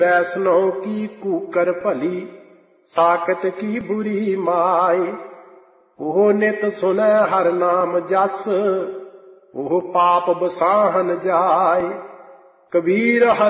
वैष्णो की कूकर भली, साकत की बुरी माय। ओह नित सुनै हर नाम जस, ओह पाप बसाहन जाय। कबीर